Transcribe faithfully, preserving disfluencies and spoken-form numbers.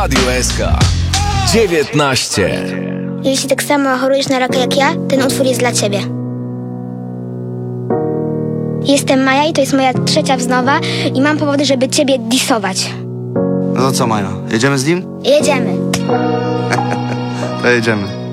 Radio S K dziewiętnaście. Jeśli tak samo chorujesz na raka jak ja, ten utwór jest dla ciebie. Jestem Maja i to jest moja trzecia wznowa i mam powody, żeby ciebie disować. No to co, Maja? Jedziemy z nim? Jedziemy. To jedziemy.